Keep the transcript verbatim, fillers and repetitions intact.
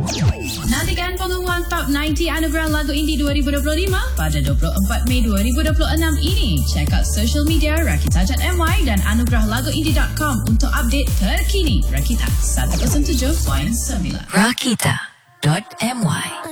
Nantikan pengumuman Top sembilan puluh Anugerah Lagu Indie dua ribu dua puluh lima pada dua puluh empat Mei dua ribu dua puluh enam ini. Check out social media rakita dot m y dan anugerah lagu indie dot com untuk update terkini Rakita seratus tujuh perpuluhan sembilan. rakita dot m y